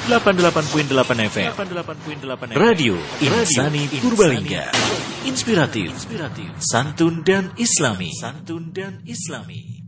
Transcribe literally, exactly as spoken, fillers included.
delapan puluh delapan koma delapan F M. Radio Insani Purbalingga. Inspiratif, santun dan islami. Santun dan islami.